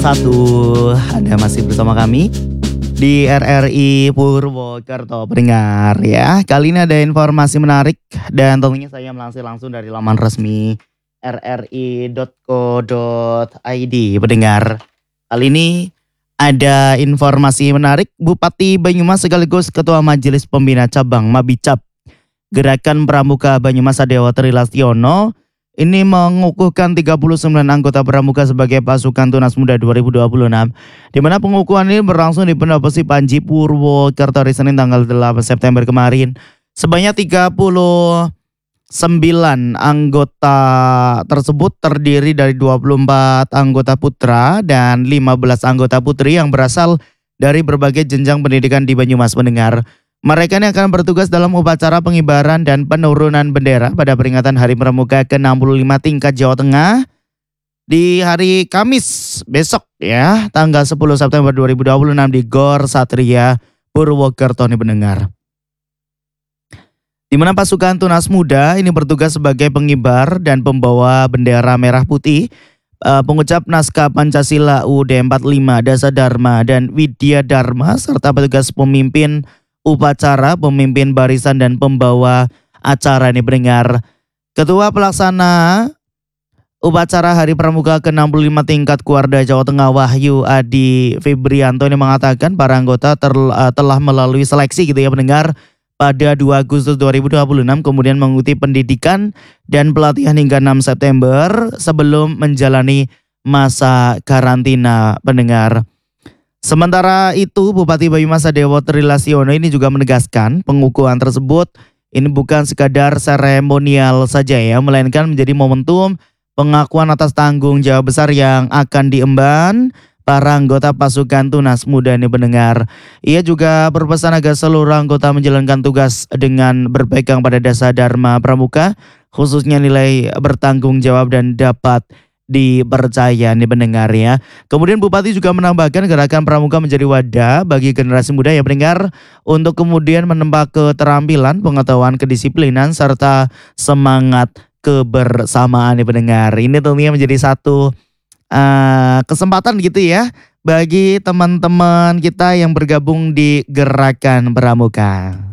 Anda masih bersama kami di RRI Purwokerto pendengar ya. Kali ini ada informasi menarik dan tentunya saya melansir langsung dari laman resmi rri.co.id pendengar. Kali ini ada informasi menarik, Bupati Banyumas sekaligus Ketua Majelis Pembina Cabang Mabicab Gerakan Pramuka Banyumas Sadewa Trilastiono ini mengukuhkan 39 anggota pramuka sebagai pasukan Tunas Muda 2026, di mana pengukuhan ini berlangsung di Pendopo Panji Purwokerto hari Senin tanggal 8 September kemarin. Sebanyak 39 anggota tersebut terdiri dari 24 anggota putra dan 15 anggota putri yang berasal dari berbagai jenjang pendidikan di Banyumas pendengar. Mereka ini akan bertugas dalam upacara pengibaran dan penurunan bendera pada peringatan Hari Pramuka ke-65 tingkat Jawa Tengah di hari Kamis besok ya, tanggal 10 September 2026 di Gor Satria Purwokerto nih pendengar. Di mana pasukan Tunas Muda ini bertugas sebagai pengibar dan pembawa bendera merah putih, pengucap naskah Pancasila UUD 45, Dasa Dharma dan Widya Dharma serta petugas pemimpin upacara, pemimpin barisan dan pembawa acara ini pendengar. Ketua Pelaksana Upacara Hari Pramuka ke-65 tingkat Kuarda Jawa Tengah Wahyu Adi Febrianto ini mengatakan para anggota telah melalui seleksi gitu ya pendengar pada 2 Agustus 2026, kemudian mengikuti pendidikan dan pelatihan hingga 6 September sebelum menjalani masa karantina pendengar. Sementara itu Bupati Banyumas Sadewa Trilastiono ini juga menegaskan pengukuhan tersebut ini bukan sekadar seremonial saja ya, melainkan menjadi momentum pengakuan atas tanggung jawab besar yang akan diemban para anggota pasukan Tunas Muda ini pendengar. Ia juga berpesan agar seluruh anggota menjalankan tugas dengan berpegang pada dasar Dharma Pramuka, khususnya nilai bertanggung jawab dan dapat dipercaya nih pendengar ya. Kemudian Bupati juga menambahkan gerakan pramuka menjadi wadah bagi generasi muda ya pendengar untuk kemudian menempa keterampilan, pengetahuan, kedisiplinan serta semangat kebersamaan nih pendengar. Ini tentunya menjadi satu kesempatan gitu ya bagi teman-teman kita yang bergabung di gerakan pramuka.